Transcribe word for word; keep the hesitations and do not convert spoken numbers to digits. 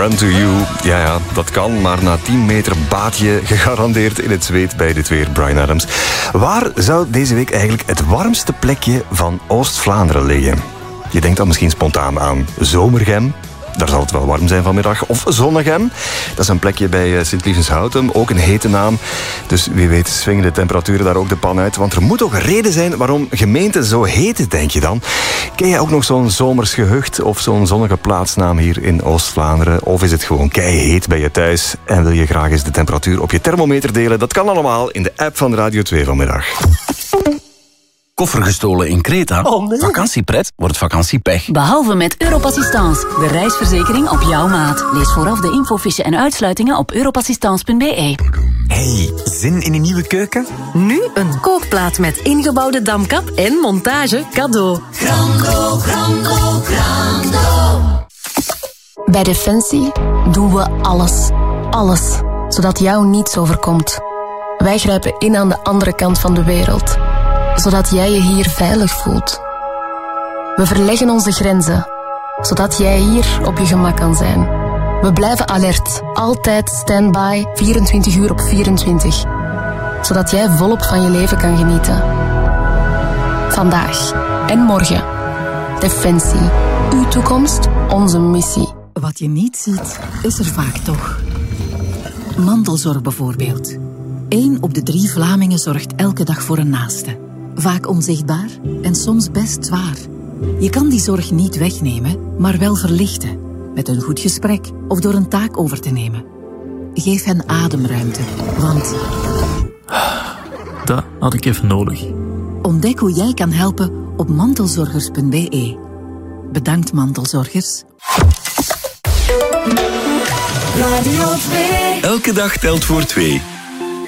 Run to You. Ja, ja, dat kan, maar na tien meter baat je gegarandeerd in het zweet bij dit weer, Bryan Adams. Waar zou deze week eigenlijk het warmste plekje van Oost-Vlaanderen liggen? Je denkt dan misschien spontaan aan Zomergem. Daar zal het wel warm zijn vanmiddag. Of Zonnegem. Dat is een plekje bij Sint-Lievens-Houtem. Ook een hete naam. Dus wie weet swingen de temperaturen daar ook de pan uit. Want er moet toch een reden zijn waarom gemeenten zo heten, denk je dan? Ken je ook nog zo'n zomers gehucht of zo'n zonnige plaatsnaam hier in Oost-Vlaanderen? Of is het gewoon keiheet bij je thuis en wil je graag eens de temperatuur op je thermometer delen? Dat kan allemaal in de app van Radio twee vanmiddag. Koffer gestolen in Kreta? Oh nee. Vakantiepret wordt vakantiepech. Behalve met Europassistance, de reisverzekering op jouw maat. Lees vooraf de infofiche en uitsluitingen op europassistance punt b e. Hey, zin in een nieuwe keuken? Nu een kookplaat met ingebouwde damkap en montage cadeau. Grando, grando, grando. Bij Defensie doen we alles. Alles. Zodat jou niets overkomt. Wij grijpen in aan de andere kant van de wereld. Zodat jij je hier veilig voelt. We verleggen onze grenzen, zodat jij hier op je gemak kan zijn. We blijven alert, altijd standby, vierentwintig uur op vierentwintig. Zodat jij volop van je leven kan genieten. Vandaag en morgen. Defensie. Uw toekomst, onze missie. Wat je niet ziet, is er vaak toch. Mantelzorg bijvoorbeeld. Eén op de drie Vlamingen zorgt elke dag voor een naaste. Vaak onzichtbaar en soms best zwaar. Je kan die zorg niet wegnemen, maar wel verlichten. Met een goed gesprek of door een taak over te nemen. Geef hen ademruimte, want... Dat had ik even nodig. Ontdek hoe jij kan helpen op mantelzorgers punt b e. Bedankt, mantelzorgers. Radio twee. Elke dag telt voor twee.